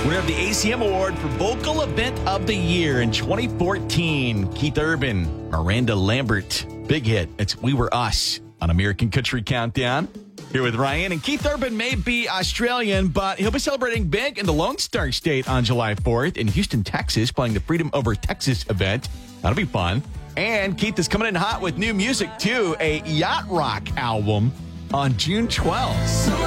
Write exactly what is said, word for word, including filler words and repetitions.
Winner of the A C M Award for Vocal Event of the Year in twenty fourteen. Keith Urban, Miranda Lambert. Big hit. It's We Were Us on American Country Countdown. Here with Ryan. And Keith Urban may be Australian, but he'll be celebrating big in the Lone Star State on July fourth in Houston, Texas, playing the Freedom Over Texas event. That'll be fun. And Keith is coming in hot with new music, too. A yacht rock album on June twelfth.